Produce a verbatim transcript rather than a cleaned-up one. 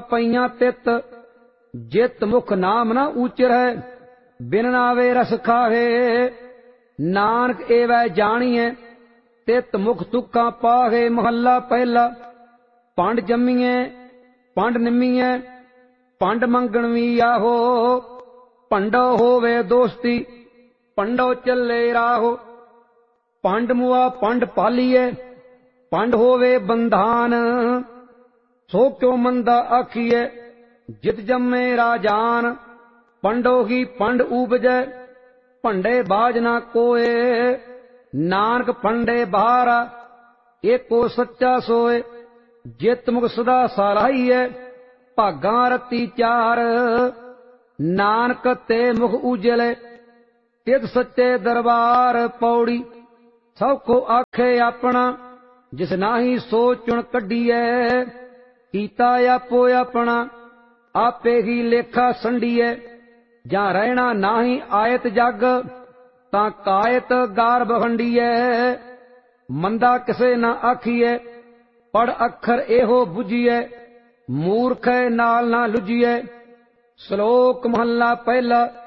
पईयां तित, जित मुख नाम न ऊचरै, बिन नावे रस खाहे। नानक एवै जानिए, तित मुख तुक्कां पाहे। महला पहला। पंड जम्मीए पंड निम्मीए, पंड मंगण वी आहो। पंडो होवे दोस्ती, पंडो चले राहो। पंड मुआ पंड पालिए, पंड होवे बंधान। सो क्यों मंदा आखिए, जित जम्मे राजान। पंडो ही पंड उपजै, पंडे बाज ना कोय। नानक पंडे बहारा, एको सच्चा सोए। जित मुख सदा सराहिए, भागां रती चार। नानक ते मुख उजले, तित सच्चे दरबार। पौड़ी। सब को आखे अपना, जिस नाही सो चुन कढीए। कीता आपो अपना, आपे ही लेखा संडीए। जां रहना नाही आयत जग, तां कायत गार बखंडीए। मंदा किसे ना आखिए, पढ़ अखर एहो बुझिए। मूर्ख नाल ना लुझिए। श्लोक महला पहला।